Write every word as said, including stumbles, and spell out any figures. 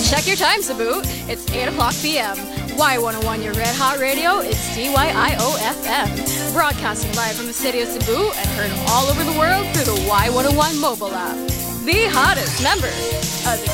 Check your time, Cebu. It's eight o'clock p m Y one oh one, your red hot radio. It's D Y I O F M. Broadcasting live from the city of Cebu and heard all over the world through the Y one oh one mobile app. The hottest member of the